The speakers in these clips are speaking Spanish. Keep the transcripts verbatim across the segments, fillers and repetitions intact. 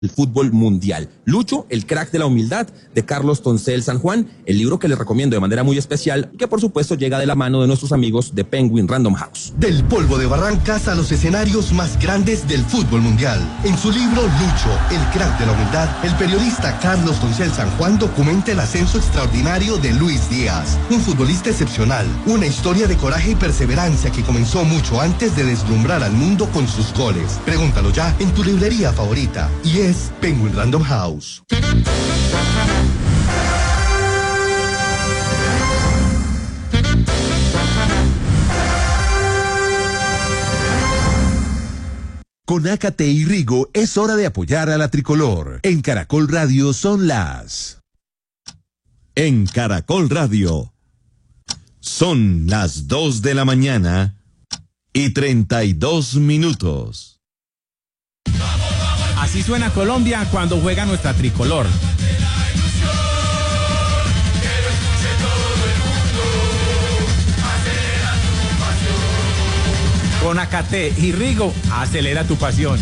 el fútbol mundial. Lucho, el crack de la humildad, de Carlos Toncel San Juan, el libro que les recomiendo de manera muy especial y que por supuesto llega de la mano de nuestros amigos de Penguin Random House. Del polvo de Barrancas a los escenarios más grandes del fútbol mundial. En su libro Lucho, el crack de la humildad, el periodista Carlos Toncel San Juan documenta el ascenso extraordinario de Luis Díaz, un futbolista excepcional, una historia de coraje y perseverancia que comenzó mucho antes de deslumbrar al mundo con sus goles. Pregúntalo ya en tu librería favorita. Y es Penguin Random House. Con Ácate y Rigo es hora de apoyar a la tricolor. En Caracol Radio son las... En Caracol Radio son las dos de la mañana y treinta y dos minutos. Así suena Colombia cuando juega nuestra tricolor. Con Ácate y Rigo, acelera tu pasión.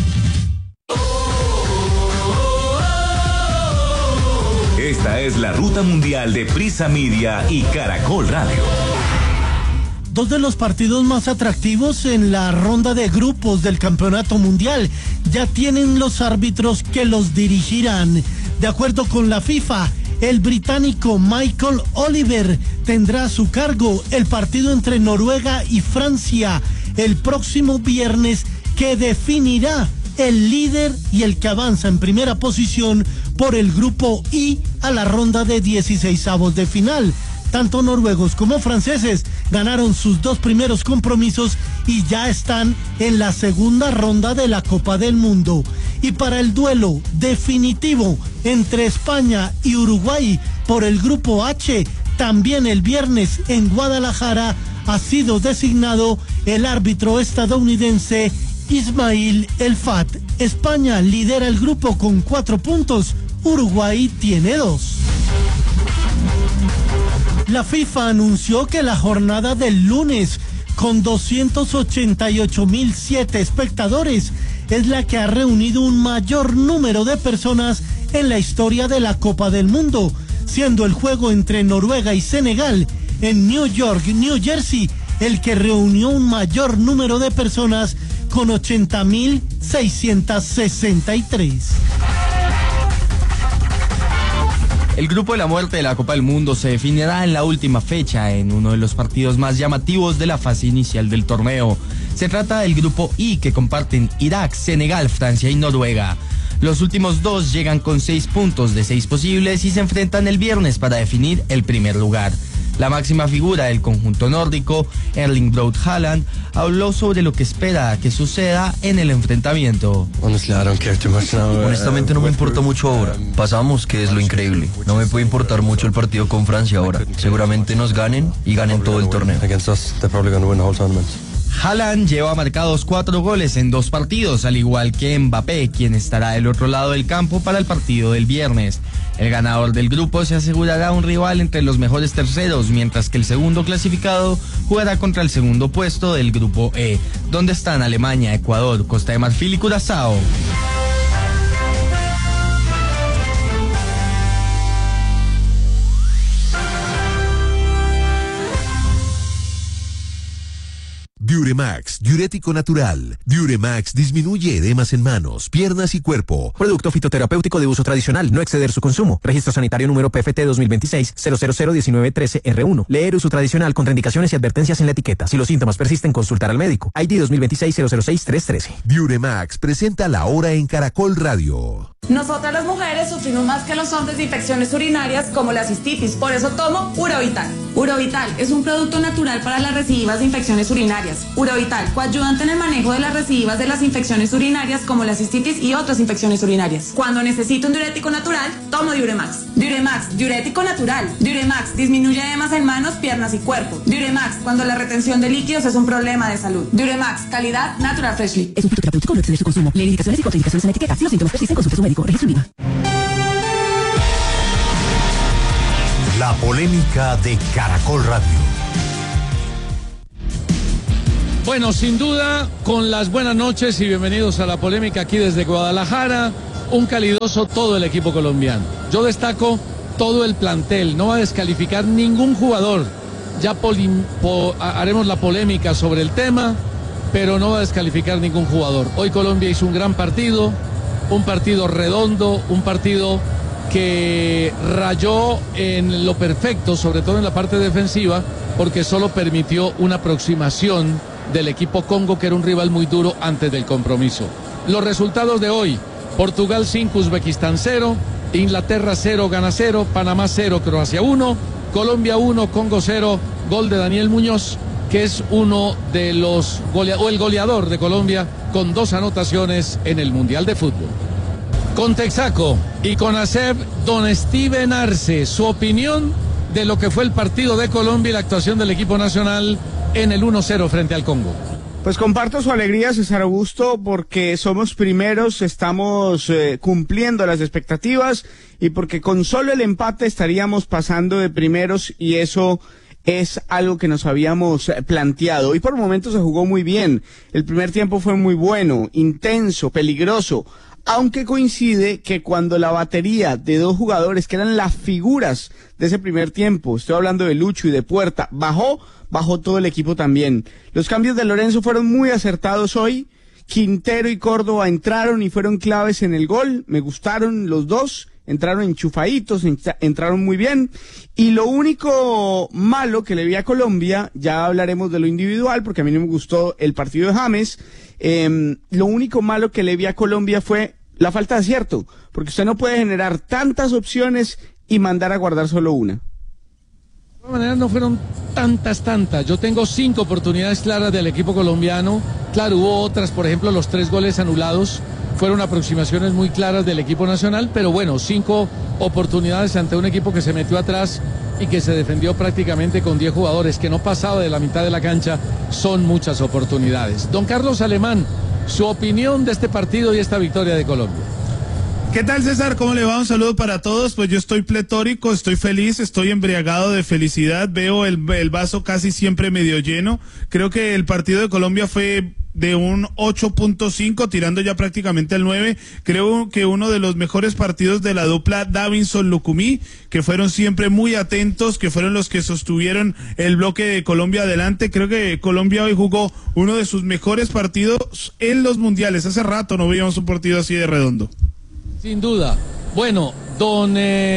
Esta es la ruta mundial de Prisa Media y Caracol Radio. Dos de los partidos más atractivos en la ronda de grupos del Campeonato Mundial ya tienen los árbitros que los dirigirán. De acuerdo con la FIFA, el británico Michael Oliver tendrá a su cargo el partido entre Noruega y Francia el próximo viernes, que definirá el líder y el que avanza en primera posición por el grupo I a la ronda de dieciseisavos de final. Tanto noruegos como franceses ganaron sus dos primeros compromisos y ya están en la segunda ronda de la Copa del Mundo. Y para el duelo definitivo entre España y Uruguay por el grupo H, también el viernes en Guadalajara ha sido designado el árbitro estadounidense Ismail El Fat. España lidera el grupo con cuatro puntos, Uruguay tiene dos. La FIFA anunció que la jornada del lunes, con doscientos ochenta y ocho mil siete espectadores, es la que ha reunido un mayor número de personas en la historia de la Copa del Mundo, siendo el juego entre Noruega y Senegal en New York, New Jersey, el que reunió un mayor número de personas con ochenta mil seiscientos sesenta y tres. El grupo de la muerte de la Copa del Mundo se definirá en la última fecha en uno de los partidos más llamativos de la fase inicial del torneo. Se trata del grupo I, que comparten Irak, Senegal, Francia y Noruega. Los últimos dos llegan con seis puntos de seis posibles y se enfrentan el viernes para definir el primer lugar. La máxima figura del conjunto nórdico, Erling Braut Haaland, habló sobre lo que espera que suceda en el enfrentamiento. Honestamente no me importa mucho ahora. Pasamos, que es lo increíble. No me puede importar mucho el partido con Francia ahora. Seguramente nos ganen y ganen todo el torneo. Haaland lleva marcados cuatro goles en dos partidos, al igual que Mbappé, quien estará del otro lado del campo para el partido del viernes. El ganador del grupo se asegurará un rival entre los mejores terceros, mientras que el segundo clasificado jugará contra el segundo puesto del grupo E, donde están Alemania, Ecuador, Costa de Marfil y Curazao. Diuremax, diurético natural. Diuremax disminuye edemas en manos, piernas y cuerpo. Producto fitoterapéutico de uso tradicional, no exceder su consumo. Registro sanitario número P F T dos mil veintiséis cero cero cero diecinueve trece R uno. Leer uso tradicional, contraindicaciones y advertencias en la etiqueta. Si los síntomas persisten, consultar al médico. I D dos mil veintiséis cero cero seis tres trece. Diuremax presenta la hora en Caracol Radio. Nosotras las mujeres sufrimos más que los hombres de infecciones urinarias como la cistitis, por eso tomo Urovital. Urovital es un producto natural para las recidivas de infecciones urinarias. Urovital, coayudante en el manejo de las recidivas de las infecciones urinarias como la cistitis y otras infecciones urinarias. Cuando necesito un diurético natural, tomo Diuremax. Diuremax, diurético natural. Diuremax, disminuye edemas en manos, piernas y cuerpo. Diuremax, cuando la retención de líquidos es un problema de salud. Diuremax, calidad Natural Freshly. Es un fitoterapéutico, no exceder su consumo. Lee indicaciones y contraindicaciones en la etiqueta. Si los síntomas persisten, consulte a su médico. Registro IVA. La polémica de Caracol Radio. Bueno, sin duda, con las buenas noches y bienvenidos a la polémica aquí desde Guadalajara. un calidoso todo el equipo colombiano. Yo destaco todo el plantel, no va a descalificar ningún jugador. Ya poli, po, haremos la polémica sobre el tema, pero no va a descalificar ningún jugador. Hoy Colombia hizo un gran partido, un partido redondo, un partido que rayó en lo perfecto, sobre todo en la parte defensiva, porque solo permitió una aproximación del equipo Congo, que era un rival muy duro antes del compromiso. Los resultados de hoy: Portugal cinco, Uzbekistán cero, Inglaterra cero, Ghana cero, Panamá cero, Croacia uno, Colombia uno, Congo cero, gol de Daniel Muñoz, que es uno de los goleadores, o el goleador de Colombia, con dos anotaciones en el Mundial de Fútbol. Con Texaco y con ASEP, don Steven Arce, su opinión de lo que fue el partido de Colombia y la actuación del equipo nacional en el uno cero frente al Congo. Pues comparto su alegría, César Augusto, porque somos primeros, estamos eh, cumpliendo las expectativas y porque con solo el empate estaríamos pasando de primeros, y eso es algo que nos habíamos planteado. Y por momentos se jugó muy bien. El primer tiempo fue muy bueno, intenso, peligroso. Aunque coincide que cuando la batería de dos jugadores que eran las figuras de ese primer tiempo, estoy hablando de Lucho y de Puerta, bajó, bajó todo el equipo también. Los cambios de Lorenzo fueron muy acertados hoy. Quintero y Córdoba entraron y fueron claves en el gol. Me gustaron los dos, entraron enchufaditos, entraron muy bien. Y lo único malo que le vi a Colombia, ya hablaremos de lo individual, porque a mí no me gustó el partido de James. Eh, lo único malo que le vi a Colombia fue la falta de acierto, porque usted no puede generar tantas opciones y mandar a guardar solo una. De todas maneras no fueron tantas, tantas. Yo tengo cinco oportunidades claras del equipo colombiano. Claro, hubo otras, por ejemplo, los tres goles anulados fueron aproximaciones muy claras del equipo nacional, pero bueno, cinco oportunidades ante un equipo que se metió atrás y que se defendió prácticamente con diez jugadores, que no pasaba de la mitad de la cancha, son muchas oportunidades. Don Carlos Alemán, su opinión de este partido y esta victoria de Colombia. ¿Qué tal, César? ¿Cómo le va? Un saludo para todos. Pues yo estoy pletórico, estoy feliz, estoy embriagado de felicidad. Veo el, el vaso casi siempre medio lleno. Creo que el partido de Colombia fue de un ocho punto cinco, tirando ya prácticamente al nueve. Creo que uno de los mejores partidos de la dupla Davinson-Lucumí, que fueron siempre muy atentos, que fueron los que sostuvieron el bloque de Colombia adelante. Creo que Colombia hoy jugó uno de sus mejores partidos en los mundiales. Hace rato no veíamos un partido así de redondo. Sin duda. Bueno, don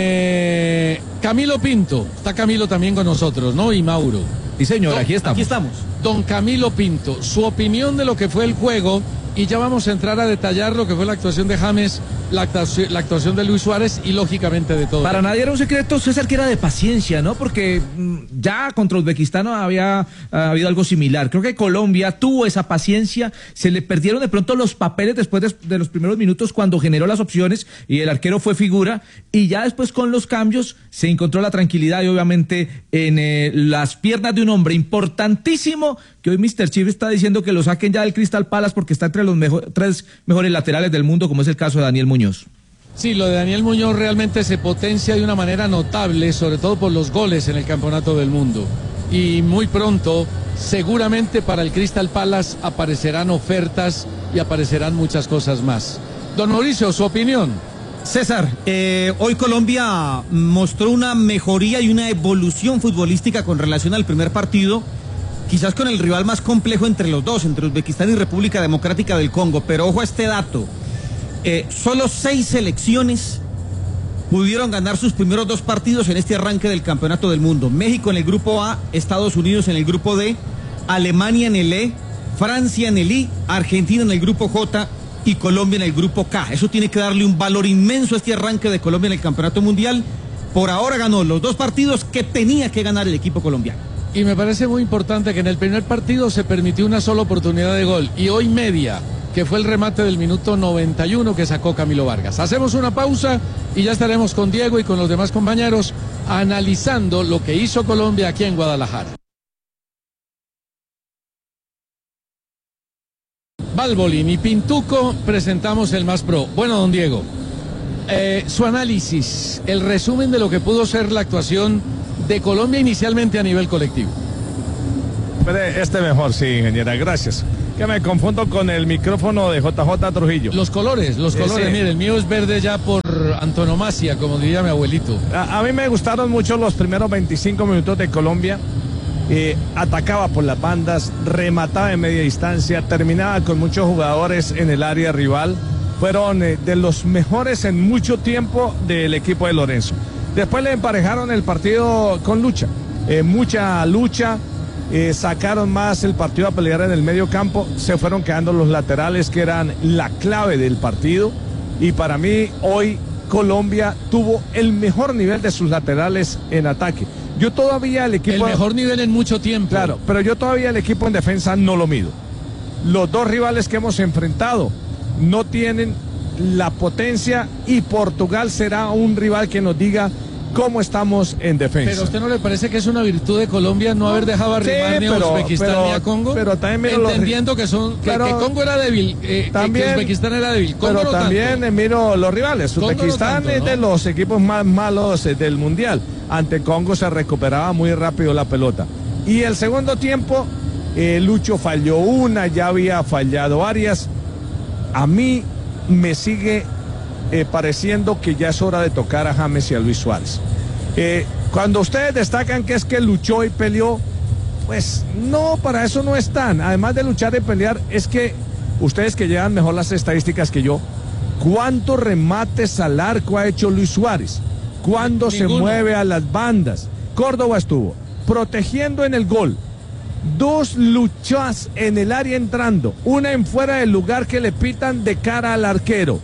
eh, Camilo Pinto, está Camilo también con nosotros, ¿no? Y Mauro. Sí, señor, don, aquí estamos. Aquí estamos. Don Camilo Pinto, su opinión de lo que fue el juego, y ya vamos a entrar a detallar lo que fue la actuación de James, la actuación, la actuación de Luis Suárez y lógicamente de todo. Para nadie era un secreto, César, que era de paciencia, ¿no? Porque mmm, ya contra Uzbekistán había uh, habido algo similar. Creo que Colombia tuvo esa paciencia, se le perdieron de pronto los papeles después de, de los primeros minutos cuando generó las opciones y el arquero fue figura, y ya después con los cambios se encontró la tranquilidad y obviamente en eh, las piernas de un hombre importantísimo, que hoy mister Chief está diciendo que lo saquen ya del Crystal Palace porque está entre los mejor, tres mejores laterales del mundo, como es el caso de Daniel Muñoz. Sí, lo de Daniel Muñoz realmente se potencia de una manera notable, sobre todo por los goles en el Campeonato del Mundo. Y muy pronto, seguramente para el Crystal Palace aparecerán ofertas y aparecerán muchas cosas más. Don Mauricio, su opinión. César, eh, hoy Colombia mostró una mejoría y una evolución futbolística con relación al primer partido, quizás con el rival más complejo entre los dos, entre Uzbekistán y República Democrática del Congo. Pero ojo a este dato, eh, solo seis selecciones pudieron ganar sus primeros dos partidos en este arranque del Campeonato del Mundo. México en el grupo A, Estados Unidos en el grupo D, Alemania en el E, Francia en el I, Argentina en el grupo J y Colombia en el grupo K. Eso tiene que darle un valor inmenso a este arranque de Colombia en el Campeonato Mundial. Por ahora ganó los dos partidos que tenía que ganar el equipo colombiano. Y me parece muy importante que en el primer partido se permitió una sola oportunidad de gol, y hoy media, que fue el remate del minuto noventa y uno que sacó Camilo Vargas. Hacemos una pausa y ya estaremos con Diego y con los demás compañeros analizando lo que hizo Colombia aquí en Guadalajara. Balbolín y Pintuco, presentamos el Más Pro. Bueno, don Diego, eh, su análisis, el resumen de lo que pudo ser la actuación de Colombia inicialmente a nivel colectivo. Este mejor, sí, ingeniera, gracias. que me confundo con el micrófono de J J Trujillo. Los colores, los colores, Sí. mire, el mío es verde ya por antonomasia, como diría mi abuelito. A, a mí me gustaron mucho los primeros veinticinco minutos de Colombia. Eh, atacaba por las bandas, remataba en media distancia, terminaba con muchos jugadores en el área rival. Fueron eh, de los mejores en mucho tiempo del equipo de Lorenzo. Después le emparejaron el partido con lucha, eh, mucha lucha, eh, sacaron más el partido a pelear en el medio campo, se fueron quedando los laterales que eran la clave del partido, y para mí hoy Colombia tuvo el mejor nivel de sus laterales en ataque. Yo todavía el equipo... El mejor nivel en mucho tiempo. Claro, pero yo todavía el equipo en defensa no lo mido. Los dos rivales que hemos enfrentado no tienen la potencia, y Portugal será un rival que nos diga cómo estamos en defensa. Pero ¿a usted no le parece que es una virtud de Colombia no haber dejado arrimar Sí, ni a pero- Uzbekistán pero- ni a Congo? pero también miro los- entendiendo que son que, Claro, que Congo era débil, eh, también- que Uzbekistán era débil. Congo Pero no también tanto. eh, miro los rivales. Congo no Uzbekistán tanto, es ¿no? de los equipos más malos eh, del Mundial. Ante Congo se recuperaba muy rápido la pelota. Y el segundo tiempo, eh, Lucho falló una, ya había fallado varias. A mí me sigue eh, pareciendo que ya es hora de tocar a James y a Luis Suárez. Eh, cuando ustedes destacan que es que luchó y peleó, pues no, para eso no están. Además de luchar y pelear, es que ustedes que llevan mejor las estadísticas que yo, ¿cuántos remates al arco ha hecho Luis Suárez? ¿Cuándo se Ninguno. mueve a las bandas? Córdoba estuvo protegiendo en el gol. Dos luchas en el área entrando, una en fuera del lugar que le pitan de cara al arquero.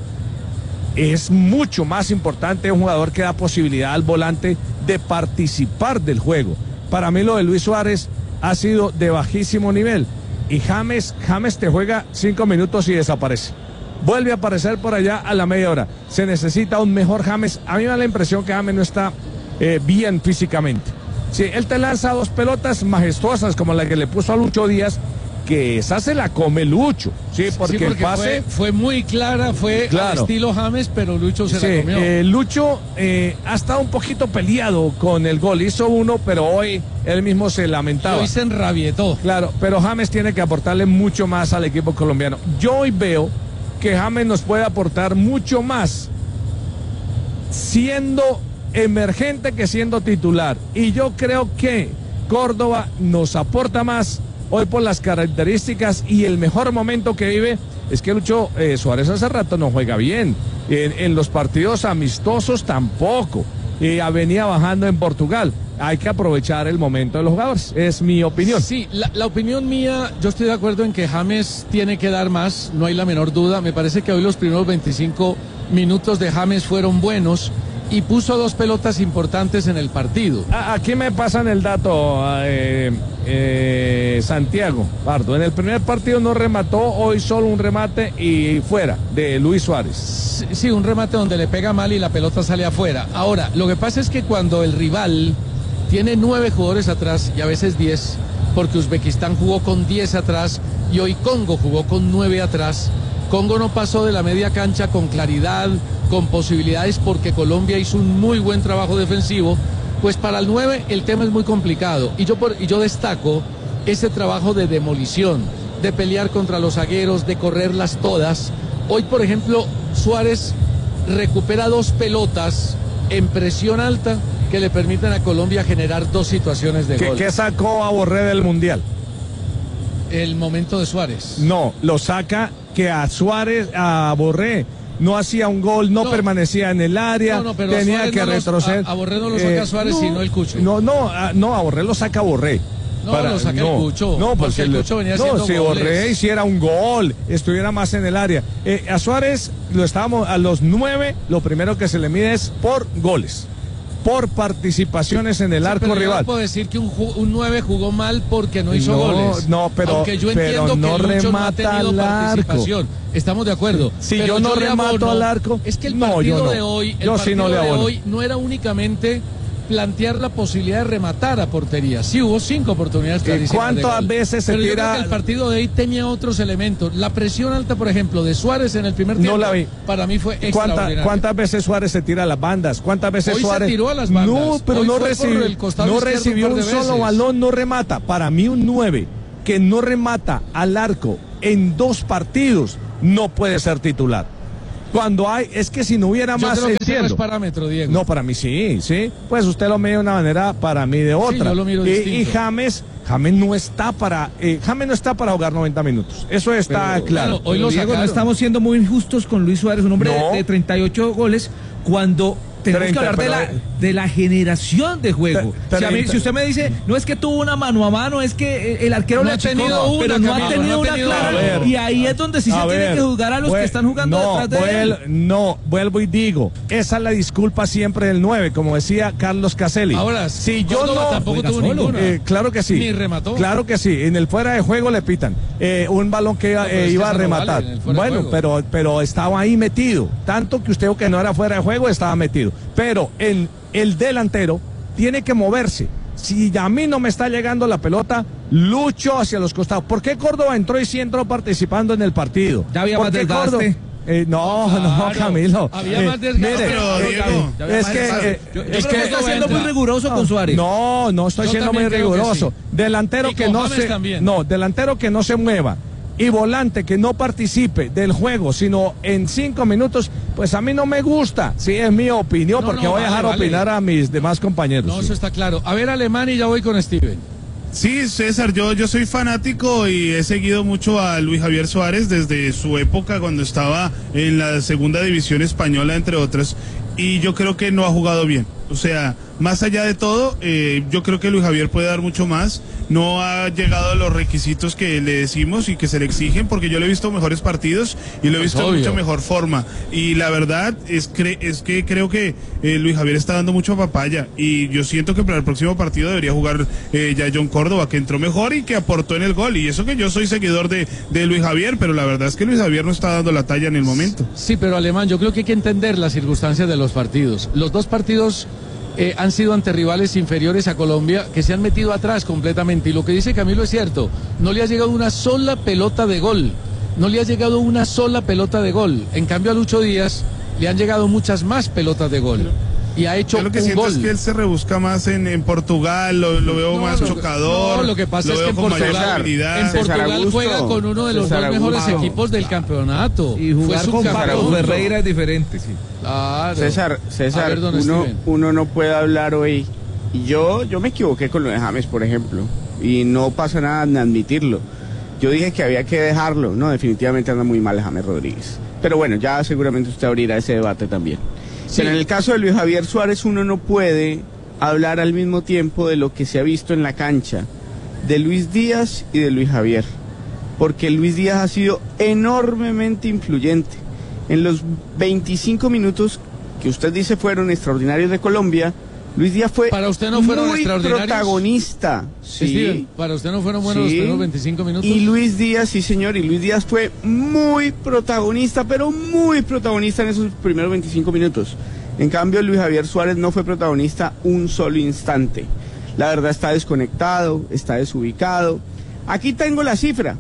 Es mucho más importante un jugador que da posibilidad al volante de participar del juego. Para mí lo de Luis Suárez ha sido de bajísimo nivel. Y James, James te juega cinco minutos y desaparece. Vuelve a aparecer por allá a la media hora. Se necesita un mejor James. A mí me da la impresión que James no está eh, bien físicamente. Sí, él te lanza dos pelotas majestuosas como la que le puso a Lucho Díaz, que esa se la come Lucho. Sí, porque, Sí, el porque pase... fue, fue muy clara, fue al Claro. estilo James, pero Lucho se Sí, la comió. eh, Lucho eh, ha estado un poquito peleado con el gol. Hizo uno, pero hoy él mismo se lamentaba. Y hoy se enrabietó. Claro, pero James tiene que aportarle mucho más al equipo colombiano. Yo hoy veo que James nos puede aportar mucho más siendo emergente que siendo titular. Y yo creo que Córdoba nos aporta más hoy por las características, y el mejor momento que vive es que Lucho eh, Suárez hace rato no juega bien. En, en los partidos amistosos tampoco. Eh, venía bajando en Portugal. Hay que aprovechar el momento de los jugadores. Es mi opinión. Sí, la, la opinión mía, yo estoy de acuerdo en que James tiene que dar más, no hay la menor duda. Me parece que hoy los primeros veinticinco minutos de James fueron buenos y puso dos pelotas importantes en el partido. A- Aquí me pasan el dato, eh, eh, Santiago Pardo. En el primer partido no remató, hoy solo un remate y fuera de Luis Suárez. Sí, sí, un remate donde le pega mal y la pelota sale afuera. Ahora, lo que pasa es que cuando el rival tiene nueve jugadores atrás y a veces diez, porque Uzbekistán jugó con diez atrás y hoy Congo jugó con nueve atrás. Congo no pasó de la media cancha con claridad, con posibilidades, porque Colombia hizo un muy buen trabajo defensivo. Pues para el nueve el tema es muy complicado, y yo, por, y yo destaco ese trabajo de demolición, de pelear contra los zagueros, de correrlas todas. Hoy, por ejemplo, Suárez recupera dos pelotas en presión alta que le permiten a Colombia generar dos situaciones de ¿Qué, gol. qué sacó a Borré del Mundial? El momento de Suárez. No, lo saca que a Suárez, a Borré, no hacía un gol, no, No. permanecía en el área, No, no, pero a tenía Suárez que no los- retroceder. a- a Borré no lo saca Suárez, sino el Cucho. No, no, a, no, a Borré lo saca Borré. No, lo saca el Cucho, No, porque porque el le- Cucho venía no, haciendo si goles. Borré hiciera un gol, estuviera más en el área. Eh, a Suárez lo estábamos a los nueve, lo primero que se le mide es por goles, por participaciones en el Sí, arco pero yo rival. no puedo decir que un, ju- un nueve jugó mal porque no hizo No, goles. no, pero- Aunque yo pero entiendo no que Lucho no ha remata tenido al arco. participación. Estamos de acuerdo. Si Pero yo no le remato abono- al arco, es que el no, partido yo no. de hoy, el Yo sí partido no le de abono. hoy no era únicamente plantear la posibilidad de rematar a portería. Sí hubo cinco oportunidades clarísimas de ¿Cuántas gol. veces se Pero yo tira- creo que el partido de hoy tenía otros elementos. La presión alta, por ejemplo, de Suárez en el primer tiempo, No la vi. para mí fue ¿Cuánta- extraordinaria. ¿Cuántas veces Suárez se tira a las bandas? ¿Cuántas veces Hoy se Suárez tiró a las bandas. No, pero Hoy no fue por recibió, el costado no izquierdo recibió un un par de solo veces. balón, no remata. Para mí un nueve que no remata al arco en dos partidos no puede ser titular. Cuando hay, es que si no hubiera Yo más, creo que ese no entiendo. es parámetro, Diego. No, para mí sí, sí. Pues usted lo mide de una manera, para mí de otra. Sí, yo lo miro y, distinto. y James, James no está para, eh, James no está para jugar noventa minutos. Eso está Pero, claro. bueno, hoy lo Diego, no estamos siendo muy injustos con Luis Suárez, un hombre No. de, de treinta y ocho goles, cuando tenemos treinta, que hablar de la, pero- de la generación de juego. Te- Si, a mí- treinta. si usted me dice, no es que tuvo una mano a mano, es que eh, el arquero No le ha achicó, tenido una, pero no ha Camilo, tenido no ha una tenido clara. una. A ver. Y ahí es donde sí se A tiene ver, que juzgar a los vuel- que están jugando no, detrás de él. vuel- No, vuelvo y digo, esa es la disculpa siempre del nueve, como decía Carlos Caselli. Ahora, si yo Córdoba no... tampoco Oiga, tuvo solo. ninguna. Eh, claro que sí. Ni remató. Claro que sí, en el fuera de juego le pitan. Eh, un balón que iba, No, pero eh, es que iba a eso no vale, rematar. en el fuera de Bueno, juego. pero, pero estaba ahí metido. Tanto que usted dijo que no era fuera de juego, estaba metido. Pero en el delantero tiene que moverse. Si a mí no me está llegando la pelota, lucho hacia los costados. ¿Por qué Córdoba entró y sí entró participando en el partido? Ya había ¿Por más qué desgaste. Córdoba? Eh, no, no, Claro, Camilo. había Eh, más desgaste. mire, Pero, eh, Diego, eh, es que, eh, Yo, yo es creo que que está siendo muy riguroso con Suárez. no, no estoy Yo siendo muy también creo que riguroso. sí. Delantero Y que con no James se, también. no, delantero que no se mueva y volante que no participe del juego, sino en cinco minutos, pues a mí no me gusta. Sí, es mi opinión, No, porque no, voy a vale, dejar vale. opinar a mis demás compañeros. No, sí. eso está claro. A ver, Alemán, y ya voy con Steven. Sí, César, yo, yo soy fanático y he seguido mucho a Luis Javier Suárez desde su época cuando estaba en la segunda división española, entre otras, y yo creo que no ha jugado bien. O sea, más allá de todo, eh, yo creo que Luis Javier puede dar mucho más. No ha llegado a los requisitos que le decimos y que se le exigen, porque yo le he visto mejores partidos y lo he Pues visto de obvio. mucha mejor forma. Y la verdad es, cre es que creo que eh, Luis Javier está dando mucha papaya. Y yo siento que para el próximo partido debería jugar eh, ya John Córdoba, que entró mejor y que aportó en el gol. Y eso que yo soy seguidor de, de Luis Javier, pero la verdad es que Luis Javier no está dando la talla en el momento. Sí, pero Alemán, yo creo que hay que entender las circunstancias de los partidos. Los dos partidos eh, han sido ante rivales inferiores a Colombia que se han metido atrás completamente. Y lo que dice Camilo es cierto. No le ha llegado una sola pelota de gol. No le ha llegado una sola pelota de gol. En cambio a Lucho Díaz le han llegado muchas más pelotas de gol. Y ha hecho Yo lo que un siento gol. es que él se rebusca más en, en Portugal, lo, lo veo No, más lo- chocador. no, lo que pasa lo es veo que en con mayor Portugal, habilidad. en César Portugal Augusto, juega con uno de los César dos mejores Augusto. equipos del campeonato. Y Fue jugar con subcampeón. Paco Ferreira es diferente, sí. Claro. César, A César, ver, don uno, Steven. uno no puede hablar hoy. Y yo, yo me equivoqué con lo de James, por ejemplo, y no pasa nada en admitirlo. Yo dije que había que dejarlo. No, definitivamente anda muy mal James Rodríguez. Pero bueno, ya seguramente usted abrirá ese debate también. Sí. Pero en el caso de Luis Javier Suárez, uno no puede hablar al mismo tiempo de lo que se ha visto en la cancha, de Luis Díaz y de Luis Javier. Porque Luis Díaz ha sido enormemente influyente. En los veinticinco minutos que usted dice fueron extraordinarios de Colombia, Luis Díaz fue Para usted no fueron muy extraordinarios. protagonista. Sí. Steven, para usted no fueron buenos Sí. los primeros veinticinco minutos. Y Luis Díaz, sí señor, y Luis Díaz fue muy protagonista, pero muy protagonista en esos primeros veinticinco minutos. En cambio, Luis Javier Suárez no fue protagonista un solo instante. La verdad está desconectado, está desubicado. Aquí tengo la cifra.